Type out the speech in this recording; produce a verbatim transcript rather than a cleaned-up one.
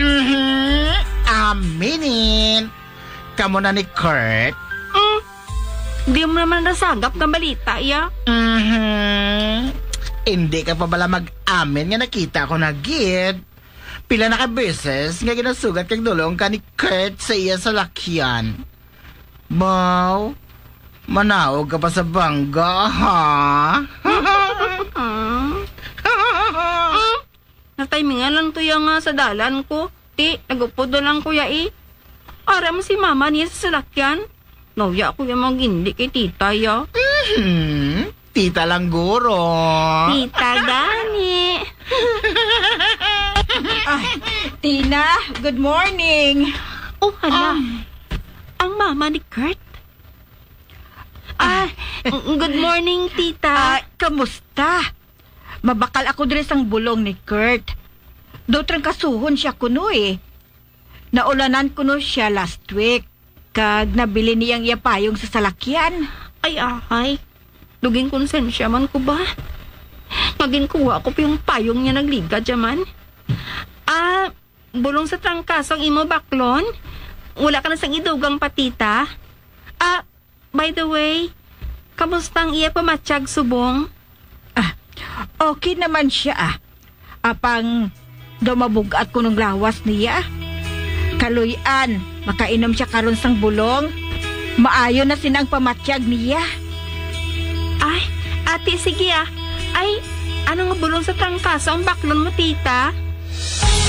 Mhm. Aminin. Kamu na ni Kurt? Mm. Di mo naman nasagap ng balita, ya. Mhm. Hindi ka pa bala mag-amin nga nakita ko na gid. Pila na ka beses nga ginasugat kag dulong ka ni Kurt sa iya sa lakyan. Baw, manaog ka pa sa bangga, ha? Mm. Mm. Natimingan lang to ya nga sa dalan ko. Ti, nagupod lang kuya eh. Aram si mama niya sa salakyan. Nauya ko yung mga hindi kay tita ya. Mhm. Tita lang guro. Tita gani. Ah, Tina, good morning. Oh, hala. Ang mama ni Kurt. Ah, good morning, tita. Ah, kamusta? Mabakal ako diri sang bulong ni Kurt. Dotrang kasuhon siya kuno eh. Naulanan kuno siya last week. Kag nabili niyang yapayong sa salakyan. Ay, ay. Duging konsensya man ko ba? Maging kuha ko pa yung payong niya nagliga dyaman. Ah, bulong sa trangkasong imo baklon? Wala ka na sang idugang patita? Ah, by the way, kamusta ang iya pamatsyag subong? Ah, okay naman siya ah. Apang dumabugat ko ng lawas niya. Kaluyan, makainom siya karon sang bulong. Maayo na sinang pamatsyag niya. Ay, ate, sige ah. Ay, ano nga bulong sa trangkasong baklon mo, tita?